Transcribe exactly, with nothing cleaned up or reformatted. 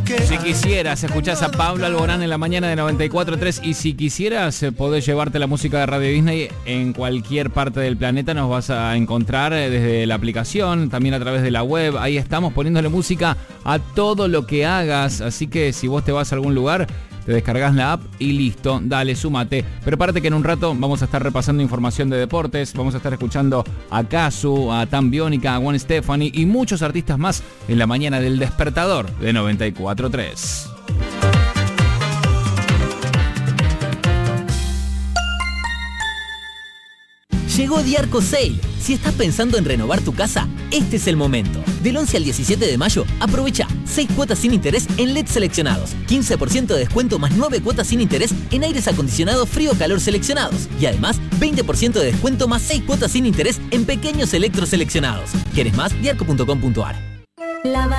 Si quisieras, escuchás a Pablo Alborán en la mañana de noventa y cuatro punto tres y si quisieras, podés llevarte la música de Radio Disney en cualquier parte del planeta. Nos vas a encontrar desde la aplicación, también a través de la web. Ahí estamos poniéndole música a todo lo que hagas. Así que si vos te vas a algún lugar, te descargas la app y listo, dale, súmate. Prepárate que en un rato vamos a estar repasando información de deportes, vamos a estar escuchando a Kazu, a Tan Biónica, a Gwen Stefani y muchos artistas más en la mañana del Despertador de noventa y cuatro punto tres. Llegó Diarco Sale. Si estás pensando en renovar tu casa, este es el momento. Del once al diecisiete de mayo, aprovecha seis cuotas sin interés en L E D seleccionados, quince por ciento de descuento más nueve cuotas sin interés en aires acondicionados frío-calor seleccionados y además veinte por ciento de descuento más seis cuotas sin interés en pequeños electros seleccionados. ¿Quieres más? diarco punto com punto ar.